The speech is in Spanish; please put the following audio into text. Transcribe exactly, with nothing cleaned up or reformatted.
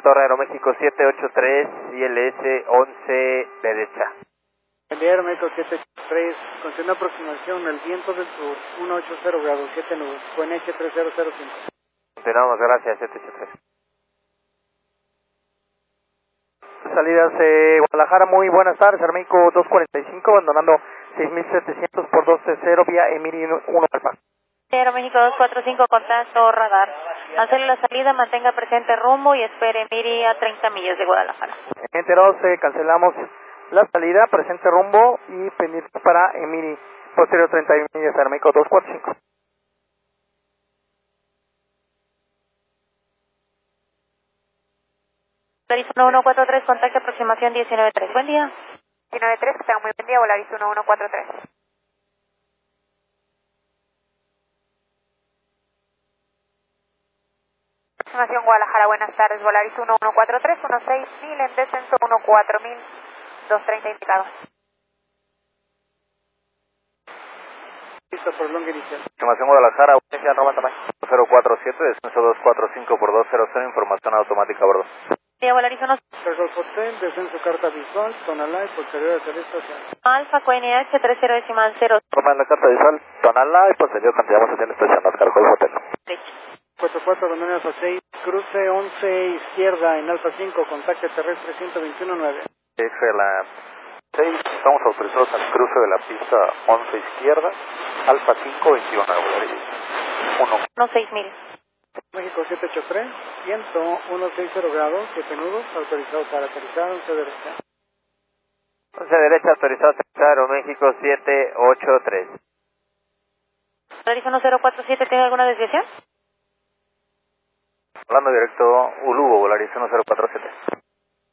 Torre Aeroméxico siete ocho tres, I L S once derecha. Aeroméxico siete ocho tres, con una aproximación al viento del sur, ciento ochenta grados, siete nubes, O N H tres cero cero cinco. Continuamos, gracias, siete ocho tres. Salidas de Guadalajara, muy buenas tardes, Aeroméxico dos cuarenta y cinco, abandonando seis mil setecientos por doce cero vía Emiri uno Alfa. Aeroméxico dos cuatro cinco, contacto radar. Cancele la salida, mantenga presente rumbo y espere Emiri a treinta millas de Guadalajara. Enteros, eh, cancelamos la salida, presente rumbo y pendiente para Emiri, posterior treinta y uno millas, Aeroméxico dos cuatro cinco. Volaris uno uno cuatro tres, contacto aproximación diecinueve tres. Buen día. diecinueve tres, que tenga muy buen día, Volaris uno uno cuatro tres. Aproximación Guadalajara, buenas tardes, Volaris uno uno cuatro tres, seis mil en descenso, cuatro mil, doscientos treinta indicado. Listo por longa inicial. Información Guadalajara, audiencia Roma tamaño cero cuatro siete, descenso dos cuatro cinco por dos cero cero, información automática a bordo. Día Volaris uno. Golf Hotel, descenso carta visual, Tonalá y posterior a salir estación. Alfa, Q N H tres cero decimal cero. Toma en la carta visual, Tonalá y posterior continuamos hacia la estación Oscar Golf Hotel. cuatro cuatro, abandona Alfa seis, cruce once izquierda en Alfa cinco, contacto terrestre ciento veintiuno nueve. Es la seis, estamos autorizados al cruce de la pista once izquierda, Alfa cinco, veintiuno, uno. uno seis mil. México siete ocho tres, viento ciento sesenta grados, siete nudos, autorizado para aterrizar, once derecha. once derecha, autorizado a aterrizar, Aeroméxico siete ocho tres. Volaris uno cero cuatro siete, ¿tiene alguna desviación? Hablando directo, Ulubo, Volaris uno cero cuatro siete.